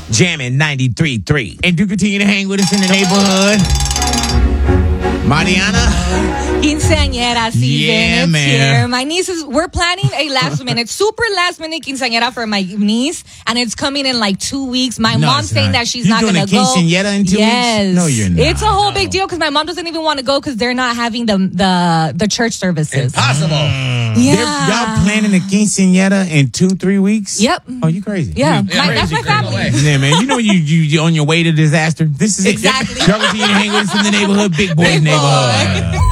Jamming 93.3. And do continue to hang with us in the neighborhood. Mariana? Quinceañera season. Yeah, it's man. here. My nieces, we're planning a super last minute quinceañera for my niece, and it's coming in like 2 weeks. My No, mom's it's saying not. that she's You're not doing going a to go. quinceañera in 2 weeks? Yes. No, you're not. It's a whole big deal because my mom doesn't even want to go because they're not having the church services. Impossible. Yeah. Y'all planning a quinceañera in 2-3 weeks? Yep. Oh, you crazy. Yeah, Yeah, that's my crazy, family. crazy. Yeah, man. You know you on your way to disaster. This is Exactly. Y'all continue to hang with us in the neighborhood. Big boy Big boy. neighborhood.